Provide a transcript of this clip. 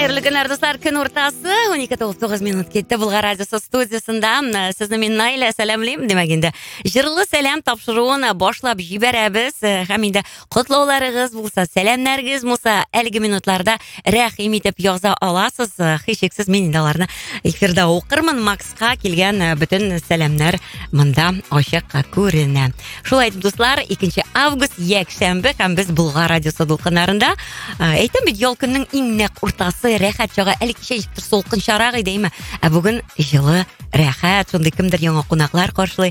Қайырлы күнler достар, күн ортасы 12:09 минут кетті. Бұлға радиосы студиясында сізді мен Найля сәлемлеймін демегенде. Жырлы сәлем тапшыруын башлап жибәрәбіз. Һәм инде құтлауларыгыз булса, сәламнәргез булса, әлеге минутларда рәхим итеп яза аласыз. Һичшиксез мин инде аларны эфирда укырмын. Макска килгән бүтән сәламнәр монда ачык күренә. Шулай итеп дуслар, 2 август якшәмбе һәм без Бұлға радиосы дулкыннарында әйтәм бит ял көннең иң нәкъ уртасы рәхәт чага әле солкын шарак иде име. Бүген җылы рәхәт, шундый кемдер яңа кунаклар каршылый.